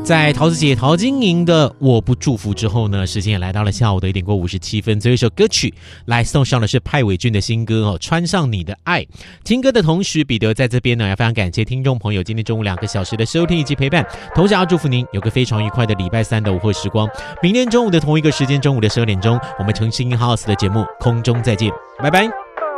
在桃子姐陶晶莹的我不祝福之后呢，时间也来到了下午的1点过57分，最后一首歌曲来送上的是派伟俊的新歌穿上你的爱。听歌的同时，彼得在这边呢也非常感谢听众朋友今天中午2个小时的收听以及陪伴，同时要祝福您有个非常愉快的礼拜三的午后时光。明天中午的同一个时间，中午的12点钟，我们诚信 House 的节目空中再见，拜拜。